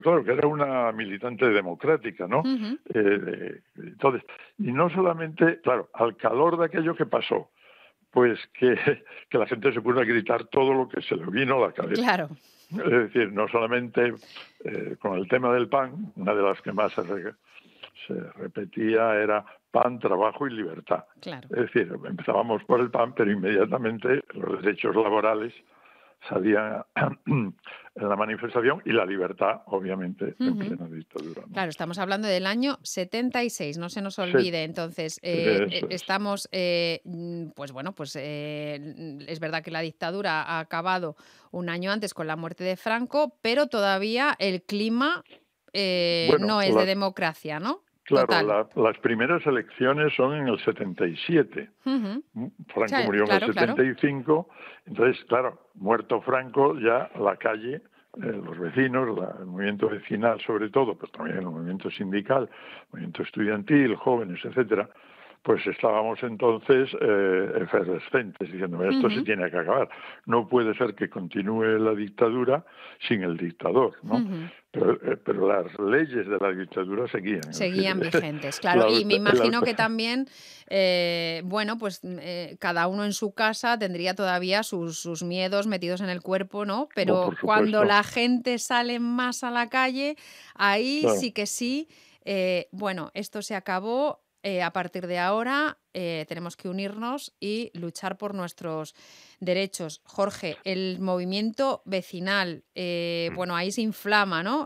claro, que era una militante democrática, ¿no? Ujú. Entonces, y no solamente, claro, al calor de aquello que pasó, pues que la gente se puso a gritar todo lo que se le vino a la cabeza. Claro, Es decir, no solamente con el tema del pan, una de las que más se repetía era pan, trabajo y libertad. claro. Es decir, empezábamos por el pan, pero inmediatamente los derechos laborales salían en la manifestación y la libertad, obviamente, en Ujú. plena dictadura, ¿no? Claro, estamos hablando del año 76, no se nos Sí, olvide. Entonces, eso es. estamos, pues bueno, pues es verdad que la dictadura ha acabado un año antes con la muerte de Franco, pero todavía el clima Bueno, no es de democracia, ¿no? claro, Total. las primeras elecciones son en el 77. Ujú. Franco murió en el Claro, claro. 75, entonces, claro, muerto Franco, ya la calle, los vecinos, el movimiento vecinal sobre todo, pero también el movimiento sindical, el movimiento estudiantil, jóvenes, etcétera, pues estábamos entonces efervescentes, diciendo, esto se Ujú, tiene que acabar. No puede ser que continúe la dictadura sin el dictador, ¿no? ujú. Pero las leyes de la dictadura seguían. Es Seguían decir, vigentes, claro. la, Y me la, imagino que también, bueno, pues cada uno en su casa tendría todavía sus miedos metidos en el cuerpo, ¿no? oh, Pero por cuando supuesto, la gente sale más a la calle, ahí claro. sí que sí. Bueno, esto se acabó. A partir de ahora tenemos que unirnos y luchar por nuestros derechos. Jorge, el movimiento vecinal, Mm. bueno, ahí se inflama, ¿no?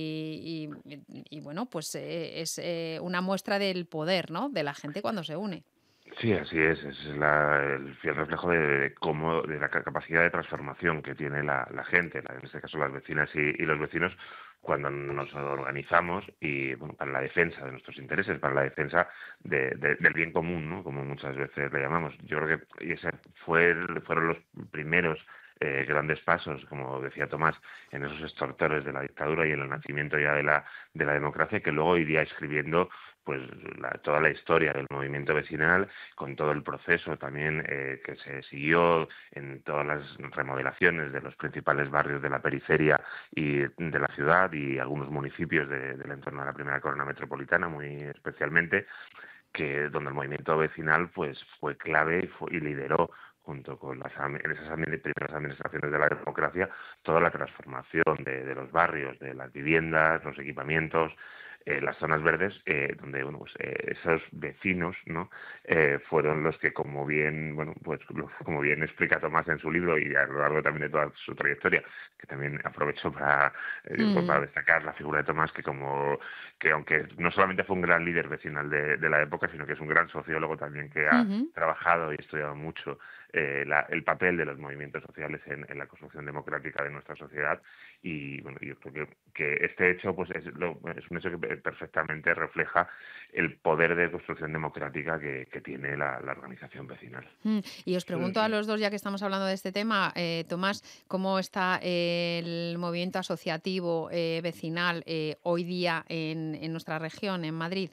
Y bueno, pues es una muestra del poder, ¿no? De la gente cuando se une. Sí, así es el fiel reflejo de cómo, de la capacidad de transformación que tiene la gente, en este caso las vecinas y los vecinos, cuando nos organizamos y bueno, para la defensa de nuestros intereses, para la defensa del bien común, ¿no? Como muchas veces le llamamos. Yo creo que ese fueron los primeros grandes pasos, como decía Tomás, en esos extortores de la dictadura y en el nacimiento ya de la democracia, que luego iría escribiendo pues toda la historia del movimiento vecinal, con todo el proceso también que se siguió en todas las remodelaciones de los principales barrios de la periferia y de la ciudad y algunos municipios del entorno de la primera corona metropolitana, muy especialmente, que donde el movimiento vecinal pues fue clave y lideró junto con en esas primeras administraciones de la democracia toda la transformación de los barrios, de las viviendas, los equipamientos, las zonas verdes, donde bueno, pues, esos vecinos, ¿no? Fueron los que, como bien, bueno, pues como bien explica Tomás en su libro y a lo largo también de toda su trayectoria, que también aprovecho para Mm, destacar la figura de Tomás, que aunque no solamente fue un gran líder vecinal de la época, sino que es un gran sociólogo también que ha ujú. trabajado y estudiado mucho el papel de los movimientos sociales en la construcción democrática de nuestra sociedad. Y bueno, yo creo que este hecho pues es un hecho que perfectamente refleja el poder de construcción democrática que tiene la organización vecinal. Y os Sí, pregunto a sí. los dos, ya que estamos hablando de este tema, Tomás, ¿cómo está el movimiento asociativo vecinal hoy día en nuestra región, en Madrid?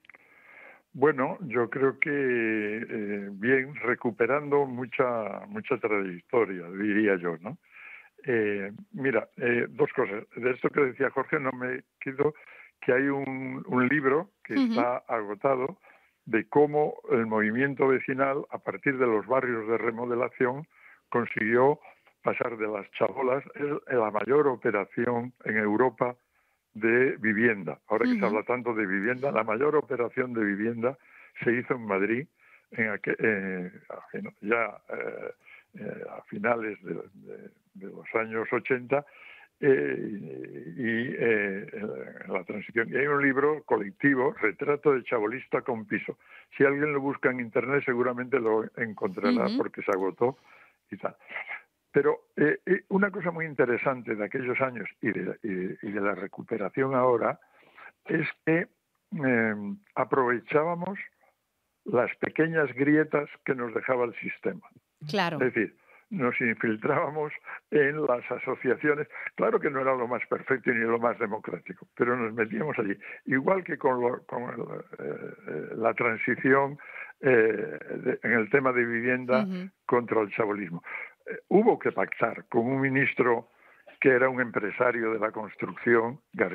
Bueno, yo creo que bien, recuperando mucha trayectoria, diría yo, ¿no? Mira, dos cosas. De esto que decía Jorge, no me quedo que hay un libro que Ujú, está agotado de cómo el movimiento vecinal, a partir de los barrios de remodelación, consiguió pasar de las chabolas, es la mayor operación en Europa de vivienda. Ahora que se ujú, habla tanto de vivienda, la mayor operación de vivienda se hizo en Madrid a finales de los años 80 en la transición. Y hay un libro colectivo, Retrato de chabolista con piso. Si alguien lo busca en Internet seguramente lo encontrará ujú. porque se agotó y tal. Pero una cosa muy interesante de aquellos años y de la recuperación ahora es que aprovechábamos las pequeñas grietas que nos dejaba el sistema. Claro. Es decir, nos infiltrábamos en las asociaciones. Claro que no era lo más perfecto ni lo más democrático, pero nos metíamos allí. Igual que la transición en el tema de vivienda Ujú. contra el chabolismo. Hubo que pactar con un ministro que era un empresario de la construcción,